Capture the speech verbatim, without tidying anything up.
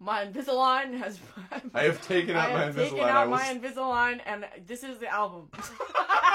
my Invisalign has. I have taken out I my have Invisalign. taken I out will my s- Invisalign, and this is the album.